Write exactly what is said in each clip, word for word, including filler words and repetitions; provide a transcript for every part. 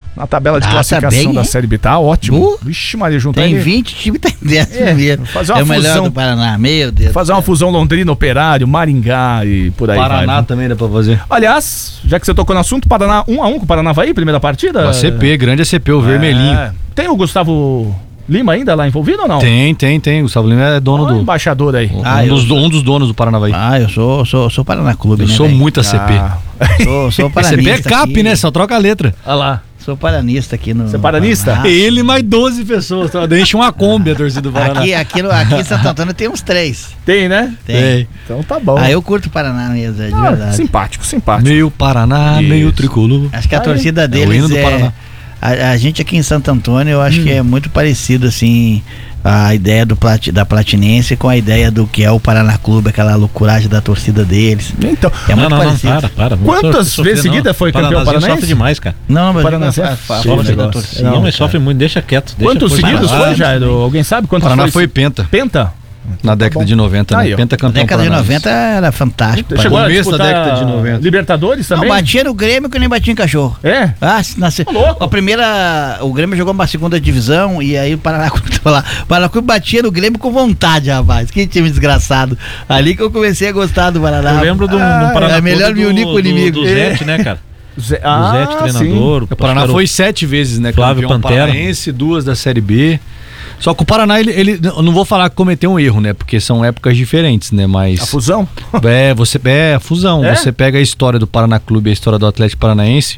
Na tabela de Ah, classificação tá bem, da hein? Série B, tá ótimo. Uh, Vixe, Maria, juntar Tem ele. vinte times, tá em décimo mesmo. fazer uma É o melhor fusão. do Paraná, meu Deus. Fazer uma fusão Londrina, Operário, Maringá e por aí Paraná vai. também dá pra fazer. Aliás, já que você tocou no assunto, Paraná um a um com o Paranavaí, primeira partida? O A C P, grande A C P, o vermelhinho. É. Tem o Gustavo Lima ainda lá envolvido ou não? Tem, tem, tem. O Gustavo Lima é dono Ó, do... embaixador aí. Um, Ah, eu dos, sou- um dos donos do Paranavaí. Ah, eu sou, sou, sou Paraná Clube, eu né, sou velho? muito A C P. Ah. Sou, sou A C paranista. P é cap, aqui. né? Só troca a letra. Olha lá. Sou paranista aqui no... Você é paranista? Paraná. Ele mais doze pessoas. Tá? Deixa uma Kombi a torcida do Paraná. Aqui, aqui, no, aqui em Santo Antônio tem uns três. Tem, né? Tem. Então tá bom. Ah, eu curto o Paraná mesmo, é de Ah, verdade. simpático, simpático. Meio Paraná, Isso. meio tricolor. Acho que a Aí, torcida é o deles hino do é... Paraná. A, a gente aqui em Santo Antônio, eu acho Hum. que é muito parecido, assim, a ideia do Plat, da Platinense com a ideia do que é o Paraná Clube, aquela loucuragem da torcida deles. Então, É muito não, não, não, parecido. para, para. Não Quantas sofre, vezes não. seguida foi campeão Paranazinho paranaense? sofre demais, cara. Não, mas Paraná a, a, a, é a feio força o da negócio. torcida. Não, mas cara. sofre muito, deixa quieto. Deixa quantos por seguidos Paraná. foi, Jairo? Alguém sabe O quantos Paraná foi? foi penta. Penta? Na década bom. de noventa, Tá né? aí, ó. Penta Na campeão década de paranaense. noventa era fantástico. Chegou a Começo da disputar década de noventa. Libertadores Não, também? batia no Grêmio que nem batia em cachorro. É? Ah, se nasceu. louco. A primeira. O Grêmio jogou uma segunda divisão e aí o Paraná Clube tava lá. O Paraná Clube batia no Grêmio com vontade, rapaz. Que time desgraçado. Ali que eu comecei a gostar do Paraná. Eu lembro do, do Ah, Paraná é melhor Clube me unir do, com o inimigo. Do, do Zete, né, cara? Zé, Do Zete, treinador. O Paraná foi sete vezes, né? Flávio Campeão Pantera. paranaense, duas da Série B. Só que o Paraná, ele, ele- eu não vou falar que cometeu um erro, né? Porque são épocas diferentes, né? Mas... A fusão? É, você, é, a fusão. É? Você pega a história do Paraná Clube e a história do Atlético Paranaense.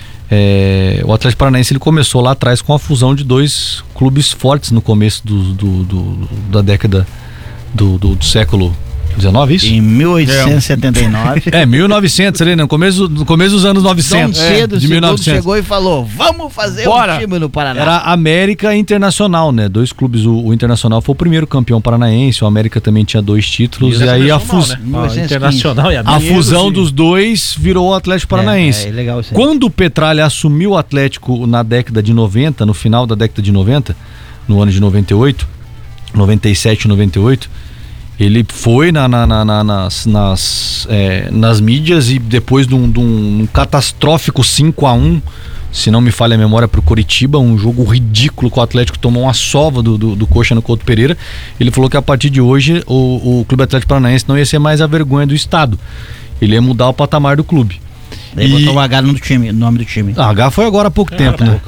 É, o Atlético Paranaense ele começou lá atrás com a fusão de dois clubes fortes no começo do, do- do- da década do, do- do século dezenove, isso? Em mil oitocentos e setenta e nove. É, mil e novecentos ali, no começo, no começo dos anos novecentos. Dom É, Pedro de segundo mil e novecentos. chegou e falou: vamos fazer Bora. um time no Paraná. Era América e Internacional, né? Dois clubes. O, o Internacional foi o primeiro campeão paranaense, o América também tinha dois títulos. E, aí a, fus- né? mil oitocentos e quinze. Internacional e a América. fusão sim. dos dois virou o Atlético Paranaense. É, é legal isso aí. Quando o Petralha assumiu o Atlético na década de noventa, no final da década de noventa, no ano de noventa e oito, noventa e sete, noventa e oito, ele foi na, na- na- na- nas, nas, é, nas mídias e depois de um, de um- um catastrófico cinco a um, se não me falha a memória, pro Coritiba, um jogo ridículo que o Atlético tomou uma sova do, do, do Coxa no Couto Pereira. Ele falou que a partir de hoje o, o Clube Atlético Paranaense não ia ser mais a vergonha do estado. Ele ia mudar o patamar do clube. Daí E- botou o H no, time, no nome do time. A H foi agora há pouco tempo, né?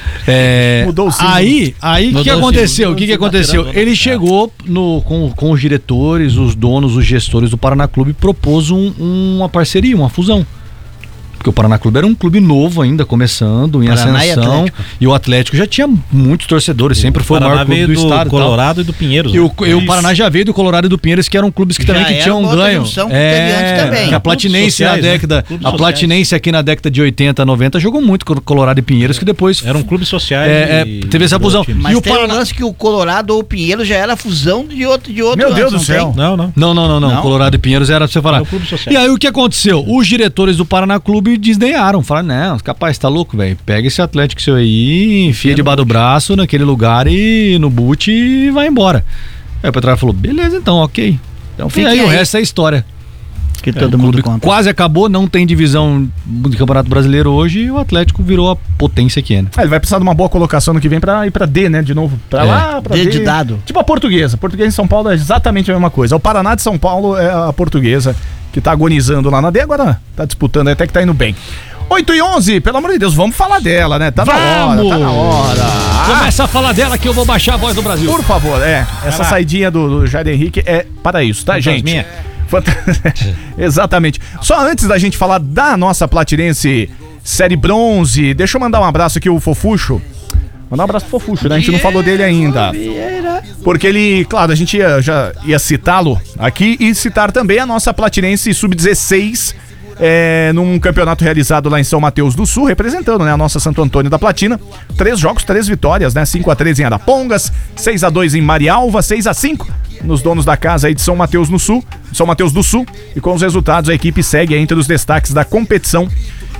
É, Mudou o símbolo. aí, aí o que Mudou o aconteceu? O símbolo. que, que aconteceu? Tirando, Ele né? chegou no, com, com os diretores, os donos, os gestores do Paraná Clube e propôs um- uma parceria, uma fusão. Porque o Paraná Clube era um clube novo ainda, começando, em Paraná e ascensão. Atlético. E o Atlético já tinha muitos torcedores, sempre foi o Paraná maior clube veio do, do estado. e tal. Colorado e do Pinheiros. E o, né? e o Isso. Paraná já veio do Colorado e do Pinheiros, que eram clubes que Já também que era tinham uma outra ganho. junção que teve antes também. que a Clubes Platinense sociais, na né? década, Clubes a sociais. Platinense aqui na década de oitenta, noventa jogou muito com o Colorado e Pinheiros, que depois Eram clubes sociais. É, é, e- teve essa fusão. time. Mas E o tem Paraná- um lance que o Colorado ou o Pinheiro já era fusão de outro de outro Meu antes, Deus do não céu. tem? Não, não. Não, não, não, não. Não? Colorado e Pinheiros era pra você falar. Era o clube social. E aí o que aconteceu? Os diretores do Paraná Clube desdenharam. Falaram, não, capaz, tá louco, velho. Pega esse Atlético seu aí, enfia debaixo do braço naquele lugar e no boot e vai embora. Aí o Petralha falou, beleza então, ok. Então E fique aí, aí, o resto é história. que É, todo o mundo clube conta. quase acabou, não tem divisão de Campeonato Brasileiro hoje e o Atlético virou a potência que é. Né? Ah, ele vai precisar de uma boa colocação no que vem pra ir pra D, né? De novo. Pra É. lá, pra D D. de dado. Tipo a Portuguesa. Portuguesa em São Paulo é exatamente a mesma coisa. O Paraná de São Paulo é a Portuguesa, que tá agonizando lá na D, agora tá disputando, até que tá indo bem. oito e onze, pelo amor de Deus, vamos falar dela, né? Tá na hora, tá na hora. Ah, Começa a falar dela que eu vou baixar a voz do Brasil. por favor, é. Essa saidinha do, do Jair Henrique é para isso, tá, gente? Fantasminha. Fanta- Exatamente. Só antes da gente falar da nossa Platirense Série Bronze, deixa eu mandar um abraço aqui, o Fofuxo. Mandar um abraço pro Fofuxo, né? A gente não falou dele ainda. Porque ele, claro, a gente ia, já ia citá-lo aqui e citar também a nossa Platirense sub dezesseis, é, num campeonato realizado lá em São Mateus do Sul, representando, né, a nossa Santo Antônio da Platina. Três jogos, três vitórias, né? cinco a três em Arapongas, seis a dois em Marialva, seis a cinco nos donos da casa aí de São Mateus no Sul, São Mateus do Sul. E com os resultados, a equipe segue entre os destaques da competição.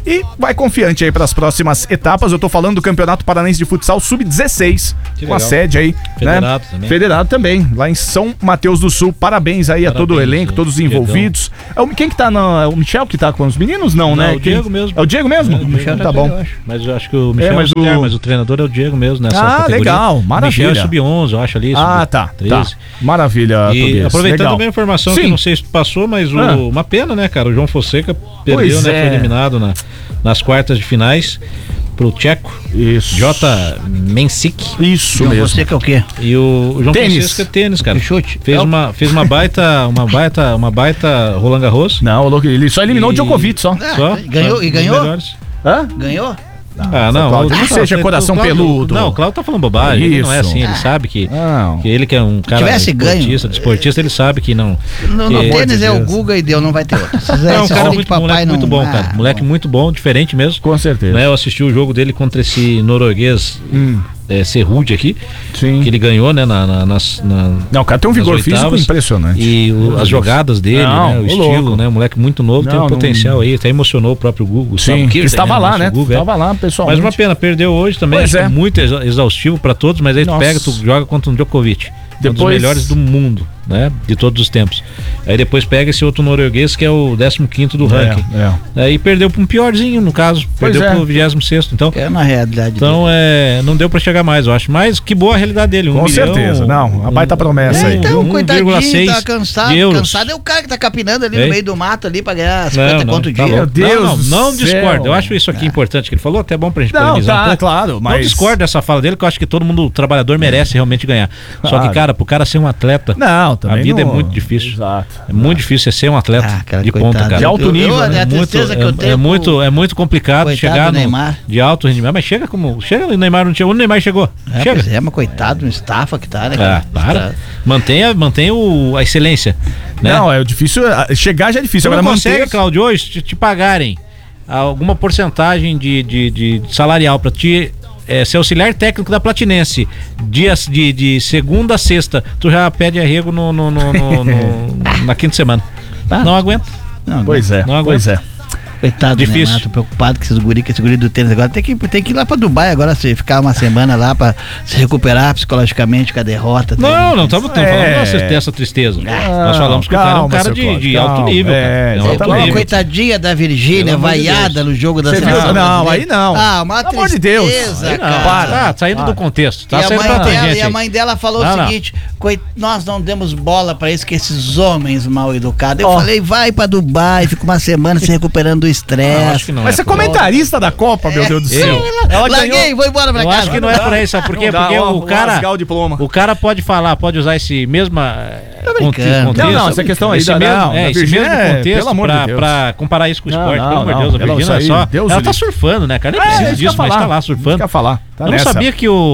e vai confiante aí para as próximas etapas. Eu tô falando do Campeonato Paranaense de Futsal sub dezesseis, Que com a legal. sede aí, Federado né? também. Federado também, lá em São Mateus do Sul. Parabéns aí a todo o Parabéns, elenco, hein? todos os Diegão. envolvidos. É o, quem que tá na, é o Michel que tá com os meninos? Não, Não, né? o Quem- Diego mesmo. É o Diego mesmo? É, o Michel tá bom. Mas eu acho que o Michel É, é, mas mas, o- mas o treinador é o Diego mesmo, nessa Ah, categoria. legal, O maravilha. Michel é sub onze, eu acho ali. Ah, sub tá, tá. treze. Maravilha, E Tobias. aproveitando Legal. também a informação Sim. que não sei se tu passou, mas o- Ah. uma pena, né, cara? O João Fonseca perdeu, Pois né? é. Foi eliminado na- nas quartas de finais pro tcheco, Isso. J. Mencic. Isso João mesmo. Fonseca é o quê? E o, o João Tênis. Fonseca é tênis, cara. Que chute. Fez É o- uma, fez uma baita, uma baita, uma baita Roland Garros. Não, louco, ele só eliminou E- o Djokovic só. Ah, Só, ganhou- só e os ganhou? melhores. Hã? Ganhou? Ah, não. Cláudio, o- não seja o coração Cláudio- peludo. Não, o Cláudio tá falando bobagem. Ele não é Isso. assim, ele sabe que, Não. que ele que é um cara Tivesse ganho. esportista, desportista, ele sabe que não. No, que- no tênis de é o Deus. Guga e deu, não vai ter outro. Esses aí, Não, um esses cara filhos muito, de papai moleque não- muito bom, ah, cara. Moleque muito bom, diferente mesmo. Com certeza. Né, eu assisti o jogo dele contra esse norueguês Hum. é, Cerrude aqui, Sim. que ele ganhou, né, na, na, nas, na- Não, o cara tem um vigor nas físico oitavas. impressionante. E o- Meu as Deus. jogadas dele, Não, né, o ô estilo, louco. né, o moleque muito novo, tem Não, um não- potencial aí, até emocionou o próprio Gugu. Sim, que estava lá, né? Estava lá, pessoal. Mas uma pena, perdeu hoje também, Pois acho que é. muito exa- exaustivo pra todos, mas aí tu Nossa. pega, tu joga contra um Djokovic, um dos Depois- melhores do mundo, né, de todos os tempos. Aí depois pega esse outro norueguês que é o décimo quinto do ranking. É, é. Aí perdeu pra um piorzinho, no caso, Pois perdeu é. pro vigésimo sexto, então... É na realidade. Então, é, não deu pra chegar mais, eu acho. Mas que boa a realidade dele. Um Com milhão, certeza. Não, a baita promessa É, aí. então, um coitadinho, vírgula seis tá cansado. de euros. Cansado é o cara que tá capinando ali Ei. no meio do mato ali pra ganhar cinquenta Não, não, conto o tá dia. louco. Meu Deus não, não, do não céu. discordo. Eu acho isso aqui importante que ele falou, até bom pra gente Não, polemizar tá, um pouco. claro, mas- Não discordo dessa fala dele, que eu acho que todo mundo, o trabalhador, merece realmente ganhar. Só Claro. que, cara, pro cara ser um atleta, Não, também a vida não- é muito difícil. Exato. É muito difícil você ser um atleta Ah, cara, de coitado. ponta, cara. De alto Eu- nível, eu- né? A muito, tristeza que eu é, tenho é muito, com- é muito complicado Coitado chegar do no, Neymar. de alto rendimento, mas chega como. Chega, o Neymar não chegou. O Neymar chegou. É, chega. pois é, mas coitado, um estafa que tá, né? Ah, cara? para. Tá- Mantenha, mantenha o, a excelência. Né? Não, é difícil. ah, Chegar já é difícil. Você Agora não consegue, manter. Claudio, hoje te, te pagarem alguma porcentagem de, de, de salarial pra te é, ser auxiliar técnico da Platinense dias de, de segunda a sexta, tu já pede arrego no, no, no- no- no- na quinta semana. Ah. Não aguenta. Não, Pois é, Não pois é. aguento. Coitado do Difícil. Neymar, tô preocupado com esses guri, com esse guri do tênis agora. Tem que, tem que ir lá pra Dubai agora, se ficar uma semana lá pra se recuperar psicologicamente com a derrota. Não, não estamos É. falando dessa, dessa tristeza. Nós falamos que o cara é um calma, cara seu de, Cláudio, de alto calma. nível. É, cara. É um alto exatamente. Uma nível. coitadinha da Virgínia, Pelo amor de vaiada Deus. no jogo da Você viu? seleção Não, brasileira. aí não. Ah, uma Pelo amor de Deus. tristeza, Aí não. cara. Para. Tá saindo do contexto. Tá e, a saindo mãe da dela, tangente e a aí. mãe dela falou Não, o não. seguinte: "Coi- nós não demos bola pra isso, que esses homens mal educados." Eu Ó. falei, vai pra Dubai, fica uma semana se recuperando do Não, estresse. acho que não Mas é você é por aí. comentarista da Copa, meu Deus do Eu? céu. Ela Larguei, ganhou. vou embora pra Eu casa. acho que não é por aí, sabe por quê? Não dá, Porque ó, o vou cara. rasgar o diploma. O cara pode falar, pode usar esse mesma. eh, brincando. contexto. Não, não, essa questão aí esse da- mesmo, não, é, da esse Virgínia mesmo é, contexto pelo amor pra, de Deus. pra comparar isso com o Não, esporte, não, pelo amor de não, Deus. A pelo- Virgínia é isso só. aí, Deus ela o tá livre. surfando, né, cara? Nem É, precisa isso que eu disso, ia mas falar. tá lá Isso que eu surfando. ia falar. Tá eu não nessa. sabia que o,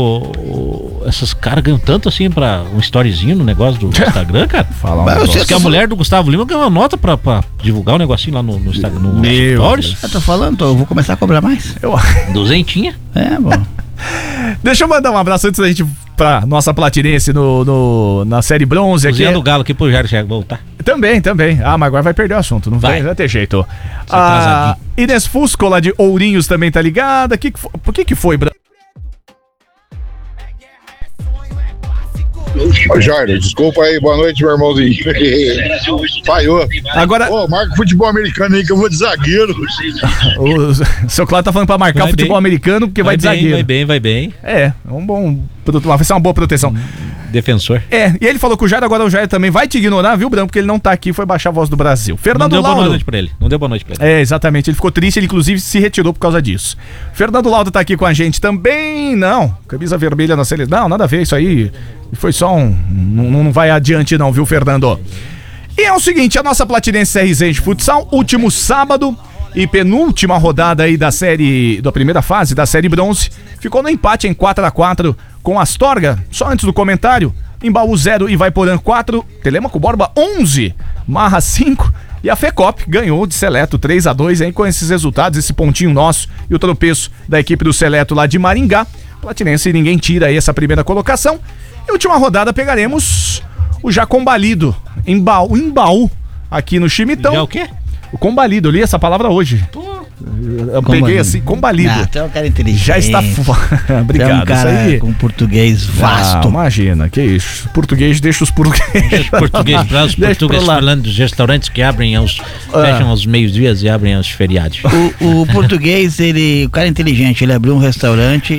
o- esses caras ganham tanto assim pra um storyzinho no negócio do Instagram, cara. Falar um Mas negócio. você- Diz que a mulher do Gustavo Lima ganhou uma nota pra, pra divulgar o negocinho lá no, no Instagram, no Meu Stories. Eu tô falando, tô, eu vou começar a cobrar mais. Eu- Duzentinha. É, bom. Deixa eu mandar um abraço antes da gente pra nossa platinense no, no- na série bronze aqui. Cozinha do Galo aqui pro Jair Chega voltar. Também, também. Ah, mas agora vai perder o assunto, não vai, Vai. vai ter jeito. Tá A atrasadinho. Inês Fusco, lá de Ourinhos, também tá ligada. Que que fo- Por que que foi, Bran? Ô, Jorge, desculpa aí, boa noite, meu irmãozinho. Falhou. Agora, Ô, marca o futebol americano aí que eu vou de zagueiro. o seu Claudio tá falando pra marcar Vai o futebol bem. americano porque vai, de bem, zagueiro. vai bem, vai bem. É, é um bom. produ- Vai ser uma boa proteção. Defensor. É, e ele falou que o Jair, agora o Jair também vai te ignorar, viu, Branco? Porque ele não tá aqui, foi baixar a voz do Brasil. Não Fernando deu boa Laudo. noite pra ele. Não deu boa noite pra ele. É, exatamente. Ele ficou triste, ele inclusive se retirou por causa disso. Fernando Laudo tá aqui com a gente também. Não, camisa vermelha na seleção. Não, nada a ver, isso aí foi só um. Não, não vai adiante, não, viu, Fernando? E é o seguinte: a nossa Platinense R Z de futsal, último sábado e penúltima rodada aí da série, da primeira fase da série bronze, ficou no empate em quatro a quatro com Astorga. Só antes do comentário, Embaú zero e Vaiporã quatro, Telêmaco Borba onze, Marra cinco e a Fecop ganhou de Seleto três a dois aí com esses resultados, esse pontinho nosso e o tropeço da equipe do Seleto lá de Maringá. Platinense, ninguém tira aí essa primeira colocação. E última rodada pegaremos o já combalido Embaú, Embaú aqui no Chimitão. Já o quê? O combalido, eu li essa palavra hoje. Eu Como peguei assim? assim, combalido. Ah, tu é um cara inteligente. Já está. fu- Tu é um Obrigado. cara Isso aí. com português Ah, vasto. imagina, que isso. Português, deixa os portugueses. Português, para os Deixa portugueses pra lá. falando dos restaurantes que abrem aos. Ah. Fecham aos meios-dias e abrem aos feriados. O, o português, ele, o cara inteligente, ele abriu um restaurante